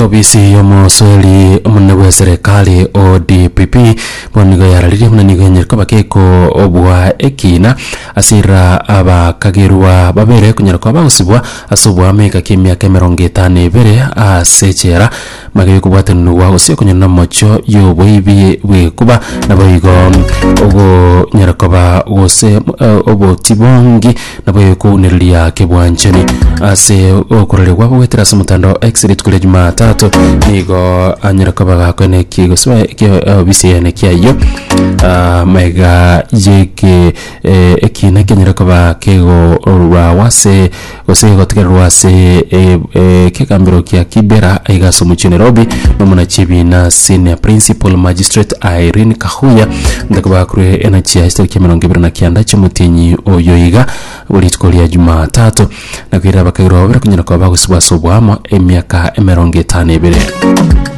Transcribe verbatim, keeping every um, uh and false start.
Obisi yomo sweli mnawe serikali O D P P bonigo yararire munanigo nyerko bakeko obwa ekina asira abakagerwa babere kunyarko abagusibwa asobwa meka kimya kemerongo itano bere asechera magaye kubwatanwa ose kunyana mocho yoboibi we kuba nabayigo ogo nyarko ba wose obo tibongi nabaye ku niriya kebwancheni ase okorerwa bwetera samutando exit kule Jumatatu nigo anyarko ba kone kigo swa obisi ene kiayo mega yeke ekina kenyarko ba kego rwa wase ose gotegerwa se kekambiro kia Kibera aigaso mu Nairobi nomuna chibina senior principal magistrate Irene Kahuya ndakaba kure enachia historia mirongo ibiri na kianda cy'umutinyi oyoiga buri tkolia Jumatatu nakwira bakagiro babere kunyana kwa bagusubwa sobwamo emyaka mirongo itano ibere.